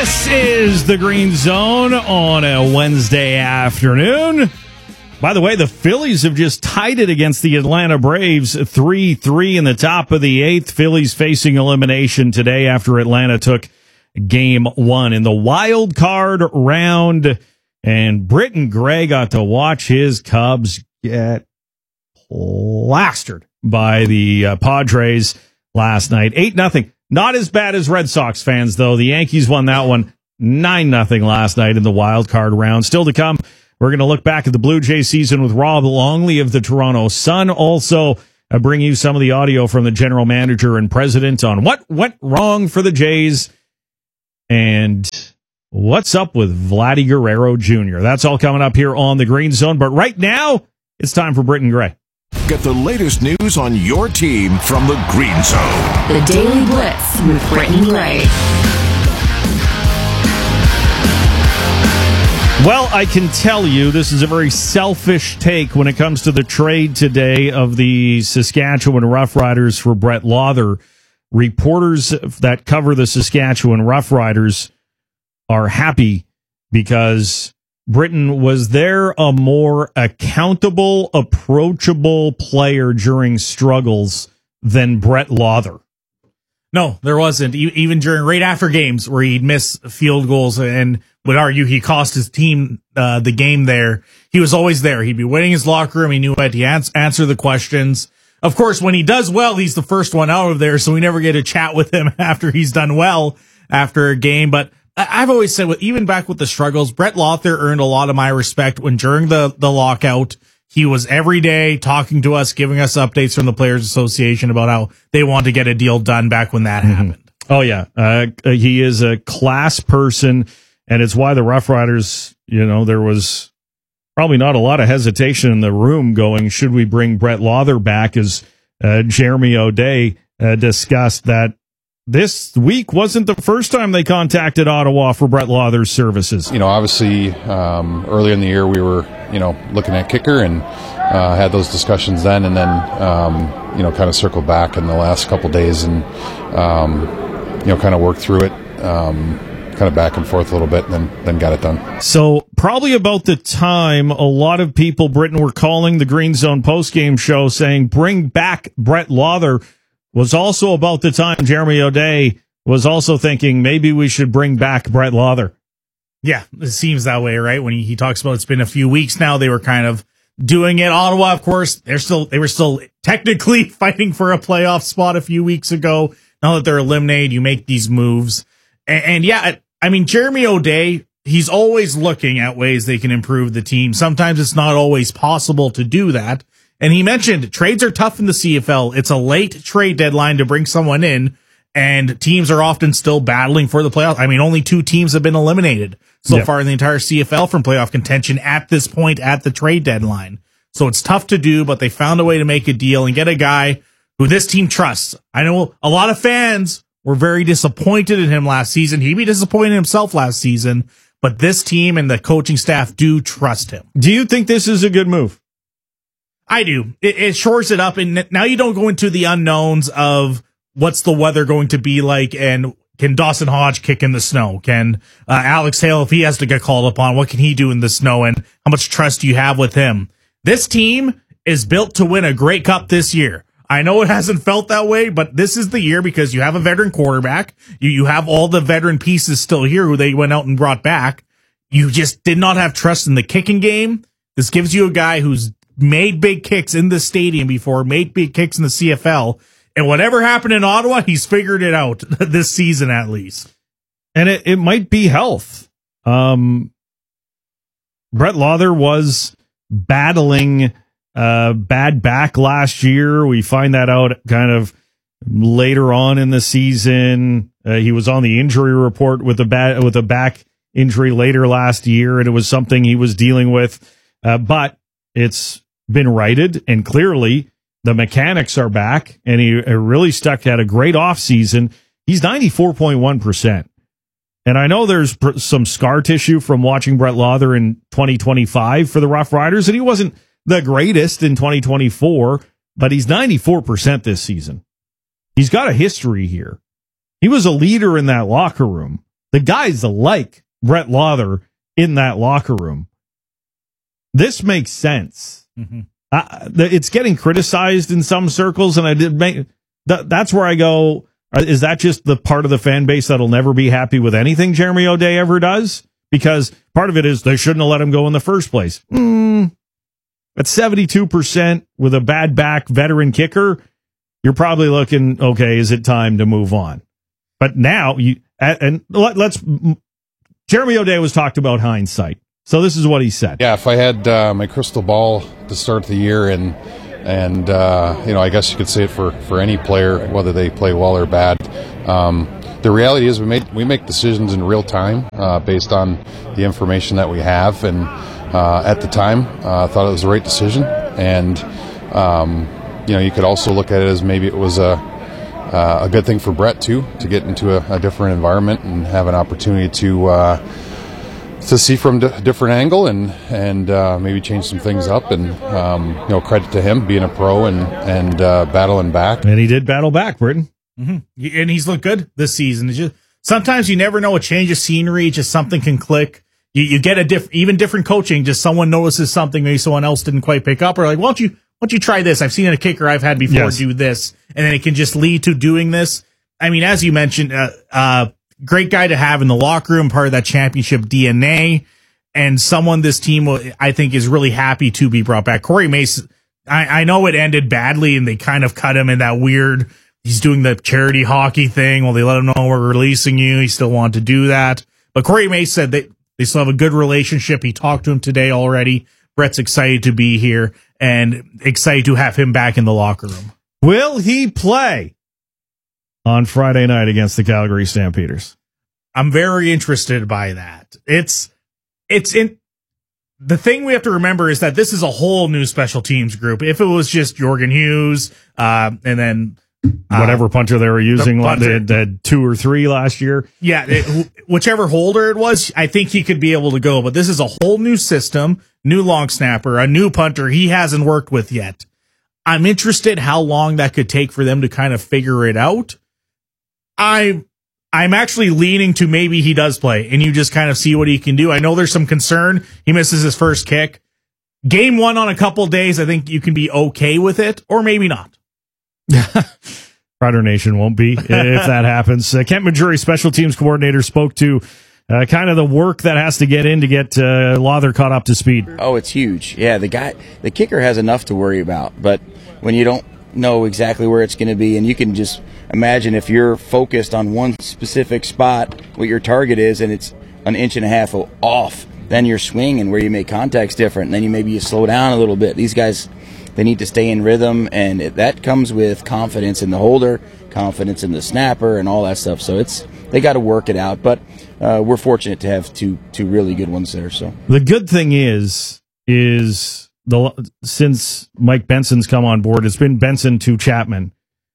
This is the Green Zone on a Wednesday afternoon. By the way, the Phillies have just tied it against the Atlanta Braves 3-3 in the top of the eighth. Phillies facing elimination today after Atlanta took game one in the wild card round. And Britton Gray got to watch his Cubs get plastered by the Padres last night. 8-0. Not as bad as Red Sox fans, though. The Yankees won that one 9-0 last night in the wild card round. Still to come, we're going to look back at the Blue Jays season with Rob Longley of the Toronto Sun. Also, bring you some of the audio from the general manager and president on what went wrong for the Jays and what's up with Vladdy Guerrero Jr. That's all coming up here on the Green Zone. But right now, it's time for Britton Gray. Get the latest news on your team from the Green Zone. The Daily Blitz with Britton Gray. Well, I can tell you this is a very selfish take when it comes to the trade today of the Saskatchewan Roughriders for Brett Lauther. Reporters that cover the Saskatchewan Roughriders are happy because Britton, was there a more accountable, approachable player during struggles than Brett Lauther? No, there wasn't. Even right after games where he'd miss field goals and would argue he cost his team the game there, he was always there. He'd be waiting in his locker room. He knew how to answer the questions. Of course, when he does well, he's the first one out of there, so we never get a chat with him after he's done well after a game. But I've always said, even back with the struggles, Brett Lauther earned a lot of my respect when during the lockout, he was every day talking to us, giving us updates from the Players Association about how they want to get a deal done back when that happened. Oh, yeah. He is a class person, and it's why the Roughriders, there was probably not a lot of hesitation in the room going, should we bring Brett Lauther back, as Jeremy O'Day discussed that this week wasn't the first time they contacted Ottawa for Brett Lauther's services. Obviously, earlier in the year we were, looking at kicker and had those discussions then, and then, kind of circled back in the last couple days and, kind of worked through it, kind of back and forth a little bit, and then got it done. So probably about the time a lot of people, Britton, were calling the Green Zone postgame show saying, bring back Brett Lauther, was also about the time Jeremy O'Day was also thinking maybe we should bring back Brett Lauther. Yeah, it seems that way, right? When he talks about it's been a few weeks now, they were kind of doing it. Ottawa, of course, they were still technically fighting for a playoff spot a few weeks ago. Now that they're eliminated, you make these moves. And yeah, I mean, Jeremy O'Day, he's always looking at ways they can improve the team. Sometimes it's not always possible to do that. And he mentioned trades are tough in the CFL. It's a late trade deadline to bring someone in, and teams are often still battling for the playoffs. I mean, only 2 teams have been eliminated so far in the entire CFL from playoff contention at this point at the trade deadline. So it's tough to do, but they found a way to make a deal and get a guy who this team trusts. I know a lot of fans were very disappointed in him last season. He'd be disappointed in himself last season, but this team and the coaching staff do trust him. Do you think this is a good move? I do. It shores it up, and now you don't go into the unknowns of what's the weather going to be like, and can Dawson Hodge kick in the snow? Can Alex Hale, if he has to get called upon, what can he do in the snow, and how much trust do you have with him? This team is built to win a Grey Cup this year. I know it hasn't felt that way, but this is the year because you have a veteran quarterback. You have all the veteran pieces still here who they went out and brought back. You just did not have trust in the kicking game. This gives you a guy who's made big kicks in the stadium before, made big kicks in the CFL, and whatever happened in Ottawa, he's figured it out this season at least. And it might be health. Brett Lauther was battling bad back last year. We find that out kind of later on in the season. He was on the injury report with a back injury later last year, and it was something he was dealing with. But it's been righted, and clearly the mechanics are back, and he really had a great offseason. He's 94.1%. And I know there's some scar tissue from watching Brett Lauther in 2025 for the Roughriders, and he wasn't the greatest in 2024, but he's 94% this season. He's got a history here. He was a leader in that locker room. the guys like Brett Lauder in that locker room. This makes sense. Mm-hmm. It's getting criticized in some circles, and I did make that's where I go. Is that just the part of the fan base that'll never be happy with anything Jeremy O'Day ever does? Because part of it is they shouldn't have let him go in the first place. At 72% with a bad back veteran kicker, you're probably looking, okay, is it time to move on? But now, Jeremy O'Day was talked about hindsight. So this is what he said. Yeah, if I had my crystal ball to start the year, and I guess you could say it for any player, whether they play well or bad. The reality is we make decisions in real time based on the information that we have, and at the time I thought it was the right decision. And you could also look at it as maybe it was a good thing for Brett too, to get into a different environment and have an opportunity to see from a different angle and maybe change some things up. And credit to him being a pro and battling back. And he did battle back, Britton. Mm-hmm. And he's looked good this season. It's just, sometimes you never know, a change of scenery, just something can click. You get even different coaching, just someone notices something maybe someone else didn't quite pick up, or like, why don't you try this? I've seen a kicker I've had before do this, and then it can just lead to doing this. I mean, as you mentioned, great guy to have in the locker room, part of that championship DNA, and someone this team, I think, is really happy to be brought back. Corey Mason, I know it ended badly, and they kind of cut him in that weird, he's doing the charity hockey thing. Well, they let him know we're releasing you. He still wanted to do that. But Corey Mason said that they still have a good relationship. He talked to him today already. Brett's excited to be here and excited to have him back in the locker room. Will he play on Friday night against the Calgary Stampeders? I'm very interested by that. It's in the thing we have to remember is that this is a whole new special teams group. If it was just Jorgen Hughes, and then whatever punter they were using, they had 2 or 3 last year. Yeah, whichever holder it was, I think he could be able to go. But this is a whole new system, new long snapper, a new punter he hasn't worked with yet. I'm interested how long that could take for them to kind of figure it out. I'm actually leaning to maybe he does play, and you just kind of see what he can do. I know there's some concern. He misses his first kick. Game 1 on a couple days, I think you can be okay with it, or maybe not. Rider Nation won't be if that happens. Kent Majuri, special teams coordinator, spoke to kind of the work that has to get in to get Lauder caught up to speed. Oh, it's huge. Yeah, the kicker has enough to worry about, but when you don't know exactly where it's going to be, and you can just imagine if you're focused on one specific spot, what your target is, and it's an inch and a half off, then your swing and where you make contact's different, and then maybe you slow down a little bit. These guys, they need to stay in rhythm, and that comes with confidence in the holder, confidence in the snapper, and all that stuff. So they got to work it out, but we're fortunate to have two really good ones there. So the good thing is since Mike Benson's come on board, it's been Benson to Chapman.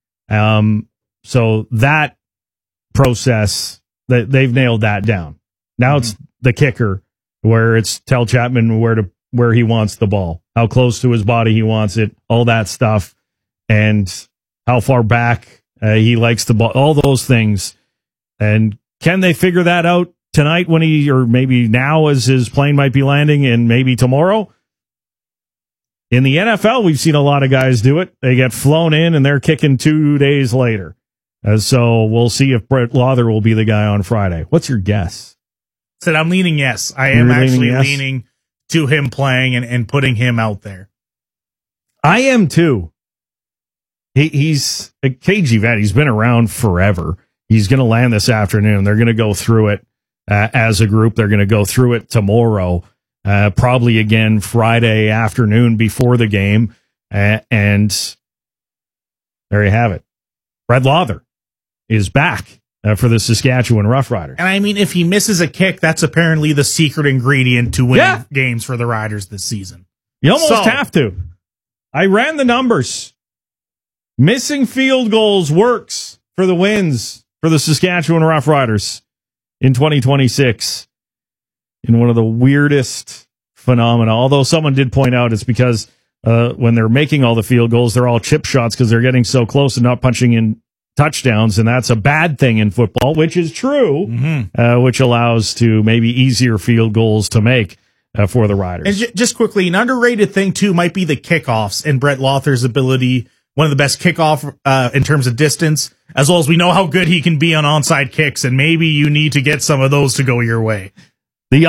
So that process, they've nailed that down. Now it's the kicker, where it's tell Chapman where he wants the ball, how close to his body he wants it, all that stuff, and how far back he likes the ball, all those things. And can they figure that out tonight or maybe now as his plane might be landing, and maybe tomorrow? In the NFL, we've seen a lot of guys do it. They get flown in and they're kicking 2 days later. So we'll see if Brett Lauder will be the guy on Friday. What's your guess? Said I'm leaning yes. I am actually leaning to him playing and putting him out there. I am too. He's a KG vet. He's been around forever. He's going to land this afternoon. They're going to go through it as a group. They're going to go through it tomorrow. Probably again Friday afternoon before the game. And there you have it. Brett Lauder is back for the Saskatchewan Roughriders. And I mean, if he misses a kick, that's apparently the secret ingredient to winning games for the Riders this season. You almost have to. I ran the numbers. Missing field goals works for the wins for the Saskatchewan Roughriders in 2026. In one of the weirdest phenomena. Although someone did point out it's because when they're making all the field goals, they're all chip shots because they're getting so close and not punching in touchdowns, and that's a bad thing in football, which is true, which allows to maybe easier field goals to make for the Riders. And just quickly, an underrated thing, too, might be the kickoffs and Brett Lawther's ability, one of the best kickoff in terms of distance, as well as we know how good he can be on onside kicks, and maybe you need to get some of those to go your way. His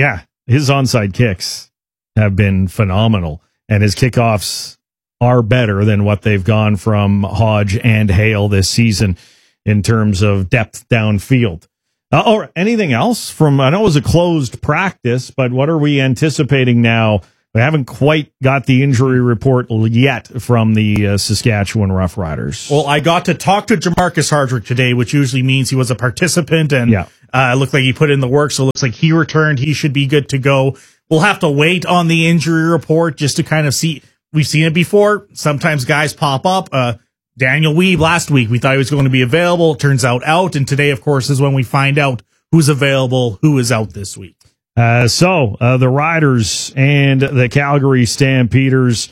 onside kicks have been phenomenal, and his kickoffs are better than what they've gone from Hodge and Hale this season in terms of depth downfield. Or anything else from, I know it was a closed practice, but what are we anticipating now? We haven't quite got the injury report yet from the Saskatchewan Roughriders. Well, I got to talk to Jamarcus Hardrick today, which usually means he was a participant, and it looked like he put in the work, so it looks like he returned. He should be good to go. We'll have to wait on the injury report just to kind of see. We've seen it before. Sometimes guys pop up. Daniel Weeb last week, we thought he was going to be available. Turns out. And today, of course, is when we find out who's available, who is out this week. So the Riders and the Calgary Stampeders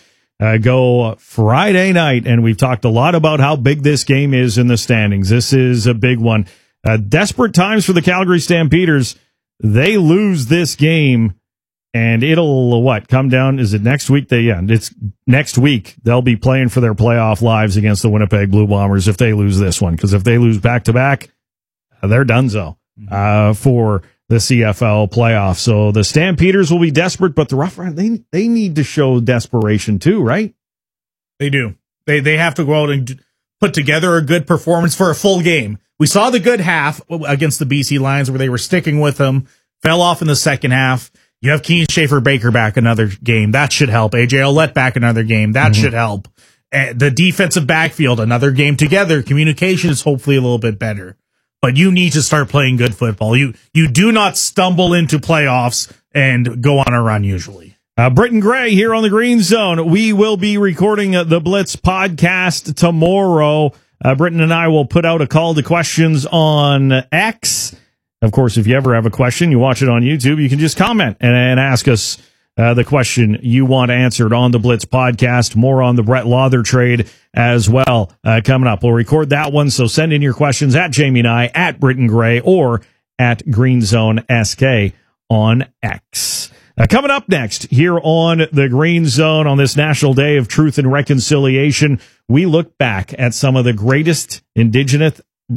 go Friday night, and we've talked a lot about how big this game is in the standings. This is a big one. Desperate times for the Calgary Stampeders. They lose this game, and it'll come down? Is it next week? It's next week. They'll be playing for their playoff lives against the Winnipeg Blue Bombers if they lose this one. Because if they lose back-to-back, they're donezo for the CFL playoffs. So the Stampeders will be desperate, but the Rough Riders, they need to show desperation too, right? They do. They have to go out and put together a good performance for a full game. We saw the good half against the BC Lions where they were sticking with them, fell off in the second half. You have Keane Schaefer-Baker back another game. That should help. AJ Ouellette back another game. That should help. The defensive backfield, another game together. Communication is hopefully a little bit better. But you need to start playing good football. You do not stumble into playoffs and go on a run usually. Britton Gray here on the Green Zone. We will be recording the Blitz podcast tomorrow. Britton and I will put out a call to questions on X. Of course, if you ever have a question, you watch it on YouTube, you can just comment and ask us the question you want answered on the Blitz podcast. More on the Brett Lawther trade as well coming up. We'll record that one, so send in your questions at Jamie and I, at Britton Gray, or at Green Zone SK on X. Coming up next here on the Green Zone on this National Day of Truth and Reconciliation, we look back at some of the greatest Indigenous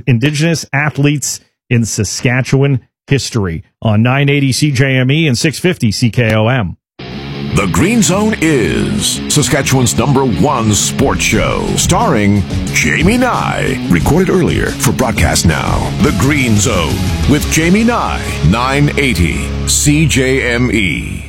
athletes in Saskatchewan history on 980 CJME and 650 CKOM. The Green Zone is Saskatchewan's #1 sports show, starring Jamie Nye. Recorded earlier for broadcast now. The Green Zone with Jamie Nye, 980 CJME.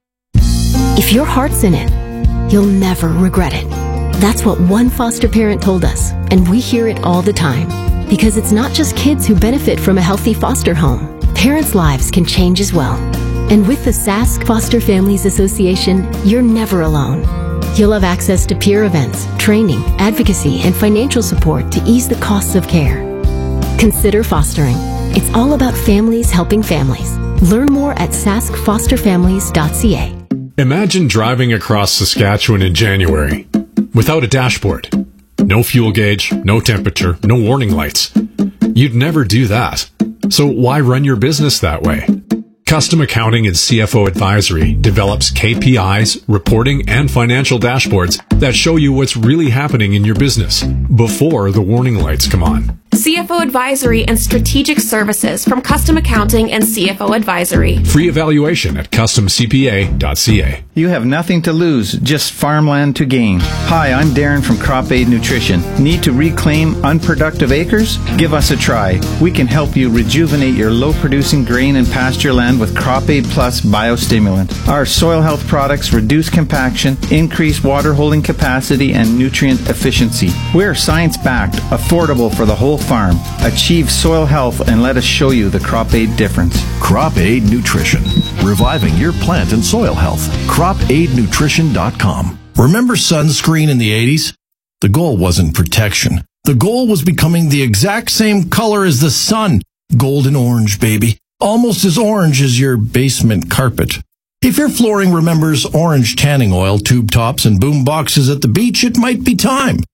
If your heart's in it, you'll never regret it. That's what one foster parent told us, and we hear it all the time. Because it's not just kids who benefit from a healthy foster home. Parents' lives can change as well. And with the Sask Foster Families Association, you're never alone. You'll have access to peer events, training, advocacy, and financial support to ease the costs of care. Consider fostering. It's all about families helping families. Learn more at saskfosterfamilies.ca. Imagine driving across Saskatchewan in January without a dashboard. No fuel gauge, no temperature, no warning lights. You'd never do that. So why run your business that way? Custom Accounting and CFO Advisory develops KPIs, reporting, and financial dashboards that show you what's really happening in your business before the warning lights come on. CFO Advisory and Strategic Services from Custom Accounting and CFO Advisory. Free evaluation at customcpa.ca. You have nothing to lose, just farmland to gain. Hi, I'm Darren from Crop Aid Nutrition. Need to reclaim unproductive acres? Give us a try. We can help you rejuvenate your low-producing grain and pasture land with Crop Aid Plus biostimulant. Our soil health products reduce compaction, increase water holding capacity, and nutrient efficiency. We're science-backed, affordable for the whole farm. Achieve soil health and let us show you the Crop Aid difference. Crop Aid Nutrition, reviving your plant and soil health. CropAidNutrition.com. Remember sunscreen in the 80s? The goal wasn't protection. The goal was becoming the exact same color as the sun. Golden orange, baby. Almost as orange as your basement carpet. If your flooring remembers orange tanning oil, tube tops, and boom boxes at the beach, it might be time.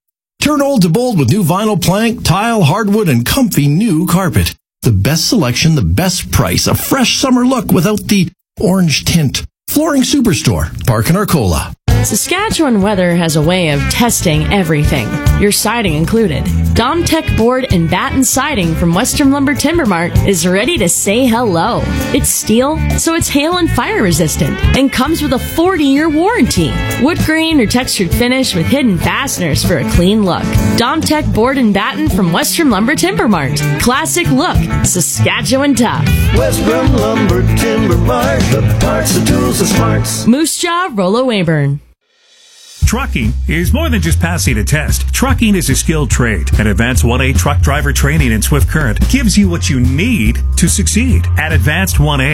Turn old to bold with new vinyl plank, tile, hardwood, and comfy new carpet. The best selection, the best price, a fresh summer look without the orange tint. Flooring Superstore, Park in Arcola. Saskatchewan weather has a way of testing everything, your siding included. Domtech Board and Batten Siding from Western Lumber Timber Mart is ready to say hello. It's steel, so it's hail and fire resistant, and comes with a 40-year warranty. Wood grain or textured finish with hidden fasteners for a clean look. Domtech Board and Batten from Western Lumber Timber Mart. Classic look, Saskatchewan tough. Western Lumber Timber Mart, the parts, the tools, the smarts. Moose Jaw, Rollo Weyburn. Trucking is more than just passing a test. Trucking is a skilled trade, and Advanced 1A truck driver training in Swift Current gives you what you need to succeed. At Advanced 1A,